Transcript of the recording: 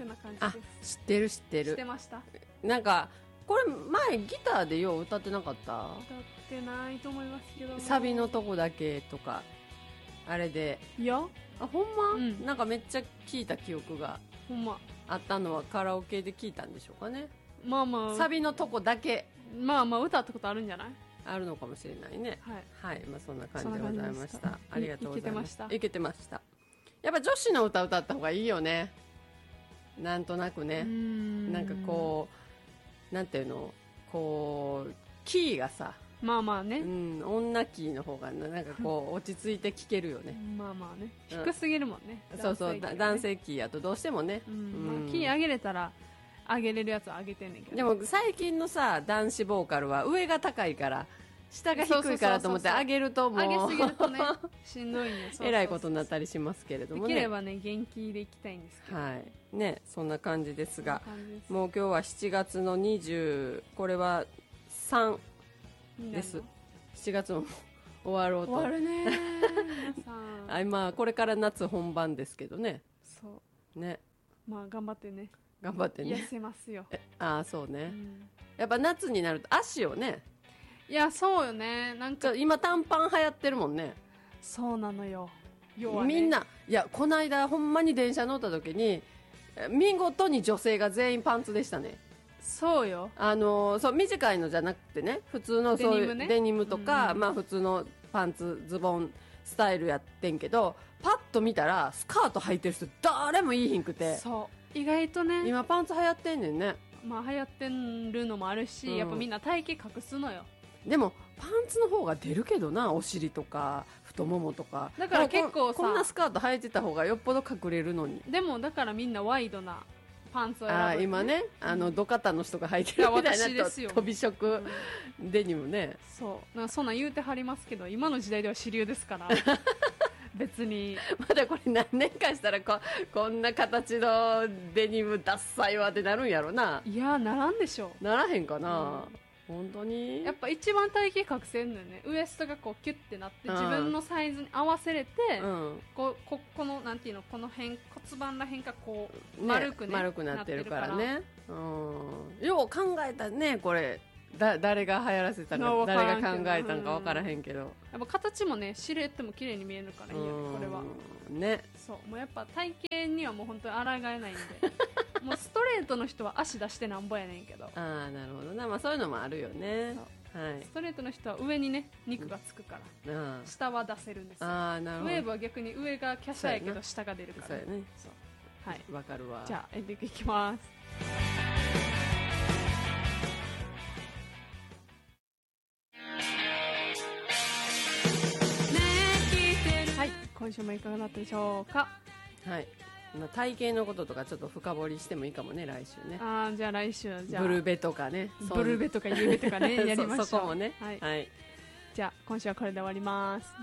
てな感じあ、 です。 知ってる知って知ってる。 ました？ なんかこれ前ギターでよう歌ってなかった？ 歌ってないと思いますけども。 サビのとこだけとかあれで。 いや、 あ、ほんま、 うん、 なんかめっちゃ聞いた記憶がほんま。 あったのはカラオケで聞いたんでしょうかね。 まあまあ、 サビのとこだけまあまあ歌ったことあるんじゃない？ あるのかもしれないね。 はい。 はい、まあそんな感じでございました。 そんな感じですか？ ありがとうございました。 いけてました？ いけてました。やっぱ女子の歌歌った方がいいよね。なんとなくね。なんかこう、なんていうの、こう、キーがさ、 まあまあね。 うん、女キーの方がなんかこう落ち着いて聴けるよね。 まあまあね。低すぎるもんね。 そうそう、男性キーやとどうしてもね。 まあ、キー上げれたら、上げれるやつは上げてんねんけど。 でも最近のさ、男子ボーカルは上が高いから、下が低いからと思って上げるともう上げすぎるとね、しんどいんで、 えらいことになったりしますけれどもね。 できればね、元気でいきたいんですけど。 はい。ね、そんな感じですが、 すもう今日は7月の20、これは3です。7月も終わろうと。 終わるね皆さん。 あ、まあこれから夏本番ですけどね。 そう。 ね。 まあ頑張ってね。 頑張ってね。 痩せますよ。 ああ、そうね、やっぱ夏になると足をね。 いや、そうよね。なんか今短パン流行ってるもんね。 そうなのよ。要はね、 みんな、いや、この間ほんまに電車乗った時に、見事に女性が全員パンツでしたね。 そうよ。 そう、短いのじゃなくてね、普通のそういうデニムとか、まあ普通のパンツ、ズボンスタイルやってんけど、パッと見たら、スカート履いてる人誰もいいひんくて。 そう。意外とね。 今パンツ流行ってんねんね。 まあ流行ってるのもあるし、やっぱみんな体型隠すのよ。 でも、パンツの方が出るけどな、お尻とか、太ももとか。 だから結構さ、 こんなスカート履いてた方がよっぽど隠れるのに。 でも、だからみんなワイドなパンツを選ぶ、ね。 あ、今ね、土方の人が履いてるみたいな飛び色、デニムね。 そう。なんかそんなん言うてはりますけど、今の時代では主流ですから。別に。 まだこれ何年かしたらこんな形のデニムダッサいわってなるんやろな。 いや、ならんでしょ。 ならへんかな。本当にやっぱ一番体型隠せんのよね。ウエストがこうキュッてなって自分のサイズに合わせれて、このなんていうの、この辺骨盤らへんがこう丸くね、 丸くなってるからね。よう考えたね、これ。誰が流行らせたか、誰が考えたんか分からへんけど。 やっぱ形もね、シルエットも綺麗に見えるからいいよね、これは。 ね。 そう。もうやっぱ体型にはもう本当に抗えないんで。もうストレートの人は足出してなんぼやねんけど。 ああ、なるほどな。まあそういうのもあるよね。はい。 ストレートの人は上にね、肉がつくから。下は出せるんですよ。 ああ、なるほど。 ウェーブは逆に上が華奢やけど下が出るから。 そうやね。 そう。はい。 わかるわ。 じゃあ、エンディングいきます。はい。今週もいかがだったでしょうか。 はい。体型のこととかちょっと深掘りしてもいいかもね、来週ね。 ああ、じゃあ来週、じゃあ。 ブルベとかね。 ブルベとかユーベとかね、やりましょう。 そこもね。 はい。じゃあ、今週はこれで終わります。